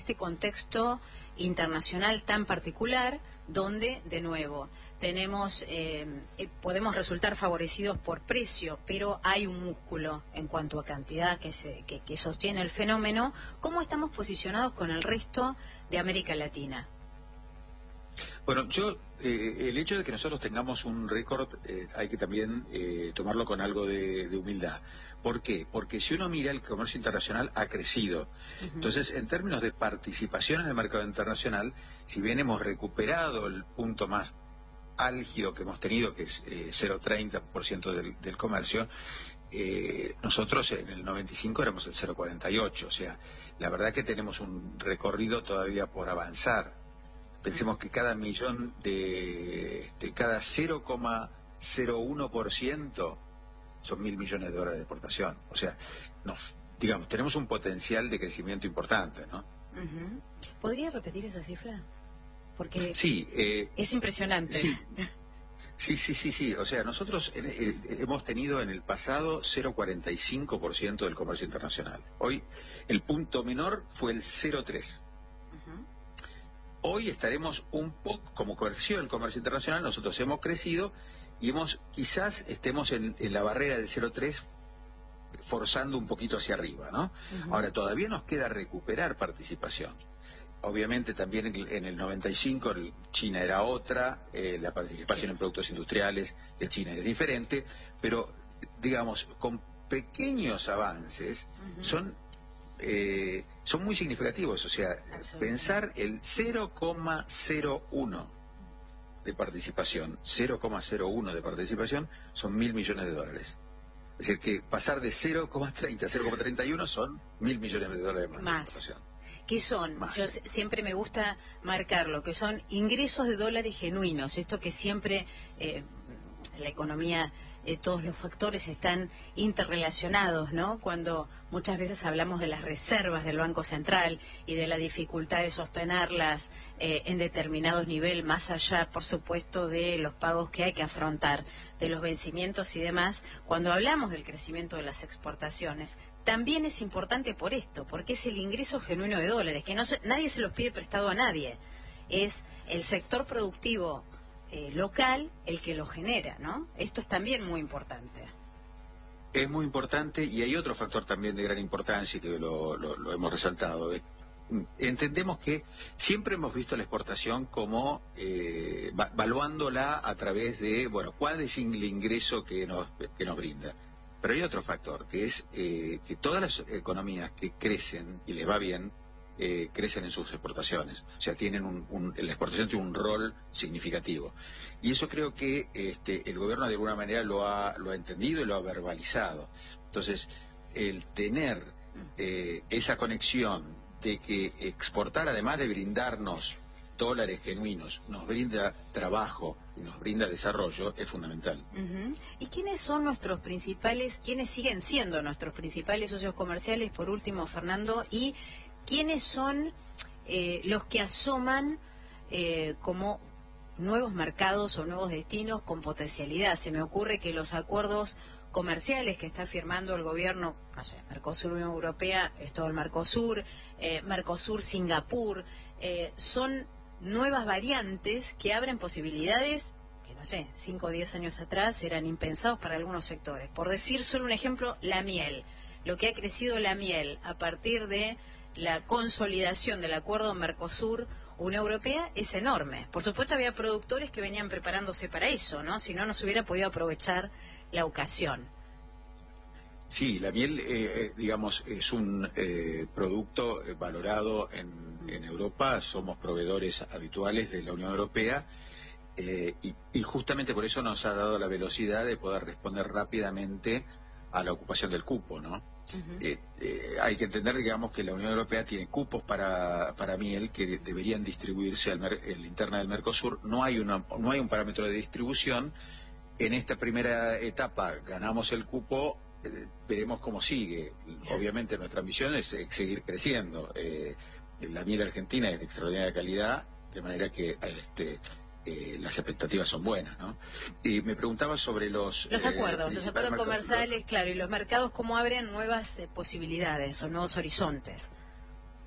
este contexto internacional tan particular, donde, de nuevo, podemos resultar favorecidos por precio, pero hay un músculo en cuanto a cantidad que sostiene el fenómeno. ¿Cómo estamos posicionados con el resto de América Latina? Bueno, el hecho de que nosotros tengamos un récord hay que también tomarlo con algo de humildad. ¿Por qué? Porque si uno mira, el comercio internacional ha crecido. Entonces, en términos de participación en el mercado internacional, si bien hemos recuperado el punto más álgido que hemos tenido, que es 0,30% del comercio, nosotros en el 95 éramos el 0,48%. O sea, la verdad que tenemos un recorrido todavía por avanzar. Pensemos que cada millón cada 0,01% son $1.000 millones de exportación. O sea, tenemos un potencial de crecimiento importante, ¿no? ¿Podría repetir esa cifra? Porque sí, es impresionante. Sí. O sea, nosotros hemos tenido en el pasado 0,45% del comercio internacional. Hoy el punto menor fue el 0,3%. Hoy estaremos un poco, como creció el comercio internacional, nosotros hemos crecido y quizás estemos en la barrera del 0,3 forzando un poquito hacia arriba, ¿no? Ahora, todavía nos queda recuperar participación. Obviamente también en el 95 China era otra, la participación en productos industriales de China es diferente, pero digamos, con pequeños avances son muy significativos. O sea, pensar el 0,01 de participación, 0,01 de participación son $1.000 millones. Es decir, que pasar de 0,30 a 0,31 son $1.000 millones más. ¿Qué son? Yo siempre me gusta marcarlo, que son ingresos de dólares genuinos. Esto que siempre la economía, todos los factores están interrelacionados, ¿no? Cuando muchas veces hablamos de las reservas del Banco Central y de la dificultad de sostenerlas en determinados niveles, más allá, por supuesto, de los pagos que hay que afrontar, de los vencimientos y demás, cuando hablamos del crecimiento de las exportaciones, también es importante por esto, porque es el ingreso genuino de dólares, que nadie se los pide prestado a nadie. Es el sector productivo local el que lo genera, ¿no? Esto es también muy importante. Es muy importante, y hay otro factor también de gran importancia que lo hemos resaltado. Entendemos que siempre hemos visto la exportación como valuándola a través de, cuál es el ingreso que nos brinda. Pero hay otro factor, que es que todas las economías que crecen y les va bien, crecen en sus exportaciones. O sea, la exportación tiene un rol significativo. Y eso creo que el gobierno de alguna manera lo ha entendido y lo ha verbalizado. Entonces, el tener esa conexión de que exportar, además de brindarnos dólares genuinos, nos brinda trabajo y nos brinda desarrollo, es fundamental. ¿Y quiénes siguen siendo nuestros principales socios comerciales, por último, Fernando? ¿Y quiénes son los que asoman como nuevos mercados o nuevos destinos con potencialidad? Se me ocurre que los acuerdos comerciales que está firmando el gobierno, Mercosur, Unión Europea, es todo el Mercosur, Mercosur-Singapur, son nuevas variantes que abren posibilidades que, 5 o 10 años atrás eran impensados para algunos sectores. Por decir solo un ejemplo, la miel. Lo que ha crecido la miel a partir de la consolidación del acuerdo Mercosur-Unión Europea es enorme. Por supuesto había productores que venían preparándose para eso, ¿no? Si no, no se hubiera podido aprovechar la ocasión. Sí, la miel, es un producto valorado en Europa. Somos proveedores habituales de la Unión Europea y justamente por eso nos ha dado la velocidad de poder responder rápidamente a la ocupación del cupo, ¿no? Hay que entender, que la Unión Europea tiene cupos para miel que deberían distribuirse en la interna del Mercosur. No hay un parámetro de distribución. En esta primera etapa ganamos el cupo. Veremos cómo sigue. Obviamente nuestra ambición es seguir creciendo. La miel argentina es de extraordinaria calidad, de manera que las expectativas son buenas, ¿no? Y me preguntaba sobre los acuerdos comerciales, claro, y los mercados, cómo abren nuevas posibilidades o nuevos horizontes.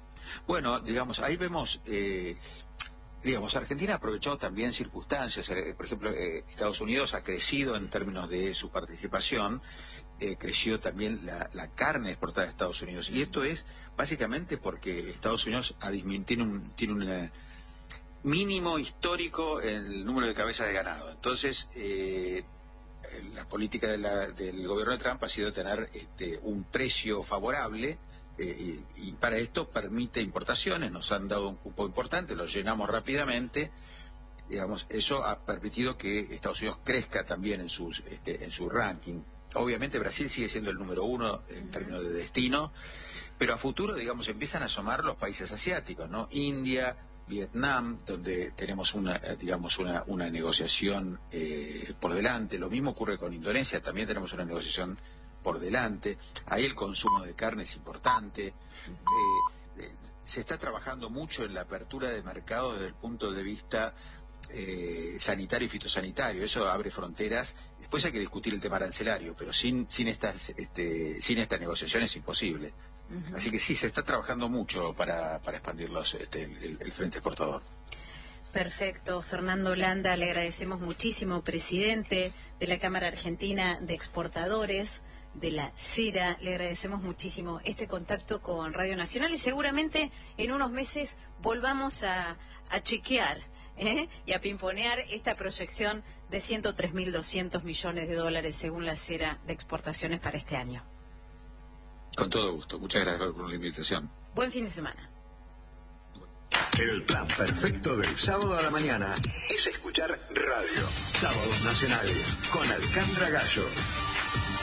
Bueno, digamos, ahí vemos, digamos, Argentina ha aprovechado también circunstancias. Por ejemplo, Estados Unidos ha crecido en términos de su participación, creció también la carne exportada de Estados Unidos. Y esto es básicamente porque Estados Unidos tiene un mínimo histórico en el número de cabezas de ganado. Entonces, la política del gobierno de Trump ha sido tener un precio favorable, y para esto permite importaciones. Nos han dado un cupo importante, lo llenamos rápidamente. Digamos, eso ha permitido que Estados Unidos crezca también en su ranking. Obviamente Brasil sigue siendo el número uno en términos de destino, pero a futuro, digamos, empiezan a asomar los países asiáticos, ¿no? India, Vietnam, donde tenemos una negociación por delante. Lo mismo ocurre con Indonesia, también tenemos una negociación por delante. Ahí el consumo de carne es importante. Se está trabajando mucho en la apertura de mercado desde el punto de vista sanitario y fitosanitario. Eso abre fronteras. Después hay que discutir el tema arancelario, pero sin esta negociación es imposible. Así que sí, se está trabajando mucho para expandir el frente exportador. Perfecto. Fernando Landa, le agradecemos muchísimo, presidente de la Cámara Argentina de Exportadores, de la CERA. Le agradecemos muchísimo este contacto con Radio Nacional y seguramente en unos meses volvamos a chequear y a pimponear esta proyección de 103.200 millones de dólares según la CERA de exportaciones para este año. Con todo gusto. Muchas gracias por la invitación. Buen fin de semana. El plan perfecto del sábado a la mañana es escuchar radio. Sábados Nacionales con Alejandra Gallo.